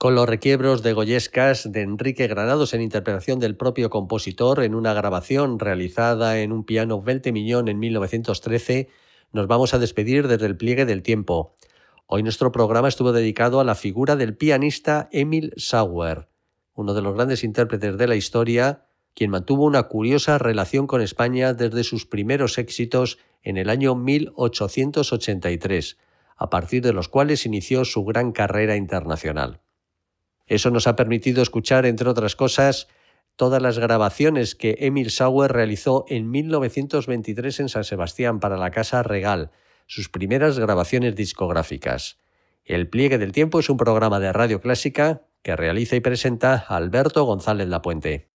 Con los requiebros de Goyescas de Enrique Granados en interpretación del propio compositor en una grabación realizada en un piano Veltemiñón en 1913, nos vamos a despedir desde el pliegue del tiempo. Hoy nuestro programa estuvo dedicado a la figura del pianista Emil Sauer, uno de los grandes intérpretes de la historia, quien mantuvo una curiosa relación con España desde sus primeros éxitos en el año 1883, a partir de los cuales inició su gran carrera internacional. Eso nos ha permitido escuchar, entre otras cosas, todas las grabaciones que Emil Sauer realizó en 1923 en San Sebastián para la Casa Regal, sus primeras grabaciones discográficas. El Pliegue del Tiempo es un programa de Radio Clásica que realiza y presenta Alberto González Lapuente.